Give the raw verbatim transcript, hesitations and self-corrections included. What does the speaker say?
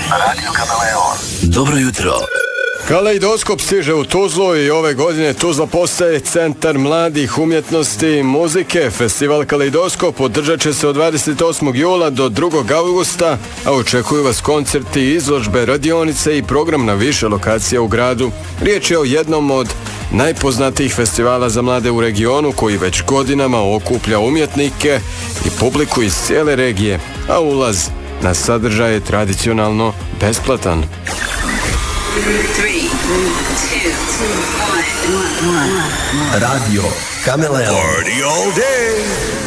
Radio Kameleon. Dobro jutro. Kaleidoskop stiže u Tuzlu i ove godine Tuzla postaje centar mladih umjetnosti i muzike. Festival Kaleidoskop održat će se od dvadeset osmog jula do drugog augusta, a očekuju vas koncerti, izložbe, radionice i program na više lokacija u gradu. Riječ je o jednom od najpoznatijih festivala za mlade u regionu koji već godinama okuplja umjetnike i publiku iz cijele regije, a ulaz na sadržaj je tradicionalno besplatan. Radio Kameleon. Party all day.